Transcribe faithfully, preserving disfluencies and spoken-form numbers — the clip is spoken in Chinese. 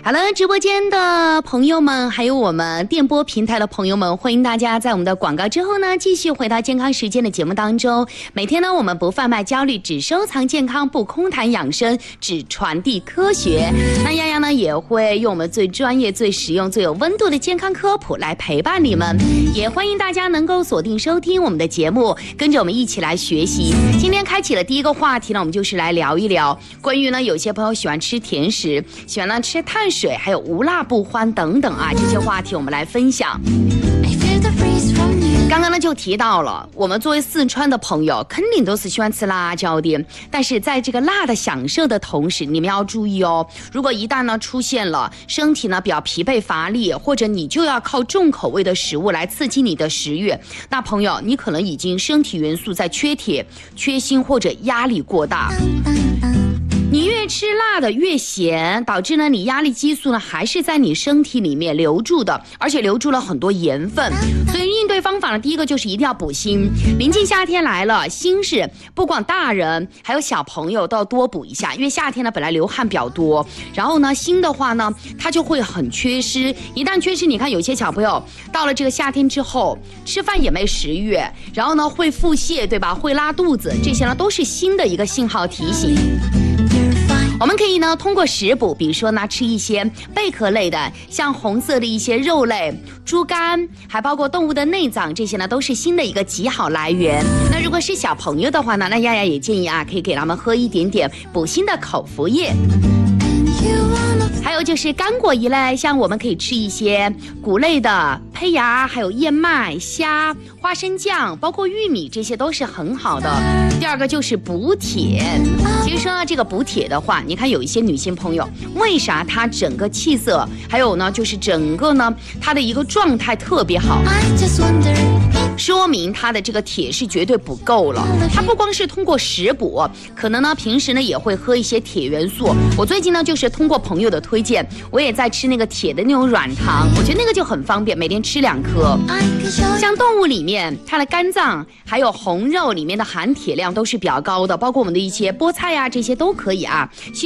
好了，直播间的朋友们，还有我们电波平台的朋友们，欢迎大家在我们的广告之后呢，继续回到健康时间的节目当中。每天呢，我们不贩卖焦虑，只收藏健康，不空谈养生，只传递科学。那丫丫呢，也会用我们最专业、最实用、最有温度的健康科普来陪伴你们。也欢迎大家能够锁定收听我们的节目，跟着我们一起来学习。今天开启了第一个话题呢，我们就是来聊一聊关于呢，有些朋友喜欢吃甜食，喜欢呢吃碳水，还有无辣不欢等等啊，这些话题我们来分享。刚刚呢就提到了，我们作为四川的朋友，肯定都是喜欢吃辣椒的。但是在这个辣的享受的同时，你们要注意哦，如果一旦呢出现了身体呢比较疲惫乏力，或者你就要靠重口味的食物来刺激你的食欲，那朋友你可能已经身体元素在缺铁、缺锌或者压力过大。你越吃辣的越咸，导致呢你压力激素呢还是在你身体里面留住的，而且留住了很多盐分。所以应对方法呢，第一个就是一定要补锌。临近夏天来了，锌是不管大人还有小朋友都要多补一下，因为夏天呢本来流汗比较多，然后呢锌的话呢它就会很缺失。一旦缺失，你看有些小朋友到了这个夏天之后，吃饭也没食欲，然后呢会腹泻，对吧？会拉肚子，这些呢都是锌的一个信号提醒。我们可以呢通过食补，比如说呢吃一些贝壳类的，像红色的一些肉类、猪肝，还包括动物的内脏，这些呢都是锌的一个极好来源。那如果是小朋友的话呢，那丫丫也建议啊，可以给他们喝一点点补锌的口服液。还有就是干果一类，像我们可以吃一些谷类的胚芽，还有燕麦、虾、花生酱，包括玉米，这些都是很好的。第二个就是补铁。其实说到这个补铁的话，你看有一些女性朋友，为啥她整个气色，还有呢就是整个呢她的一个状态特别好，说明她的这个铁是绝对不够了。她不光是通过食补，可能呢平时呢也会喝一些铁元素。我最近呢就是通过朋友的推荐，我也在吃那个铁的那种软糖，我觉得那个就很方便，每天吃两颗。像动物里面，它的肝脏还有红肉里面的含铁量都是比较高的，包括我们的一些菠菜啊，这些都可以啊。